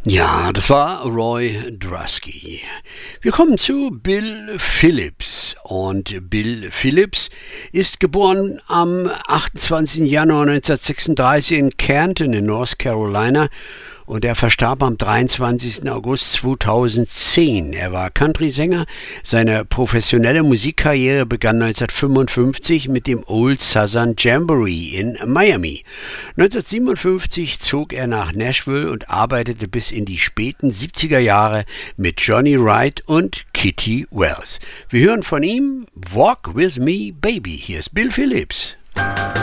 Ja, das war Roy Drusky. Wir kommen zu Bill Phillips. Und Bill Phillips ist geboren am 28. Januar 1936 in Canton in North Carolina und er verstarb am 23. August 2010. Er war Country-Sänger. Seine professionelle Musikkarriere begann 1955 mit dem Old Southern Jamboree in Miami. 1957 zog er nach Nashville und arbeitete bis in die späten 70er Jahre mit Johnny Wright und Kitty Wells. Wir hören von ihm Walk With Me Baby. Hier ist Bill Phillips.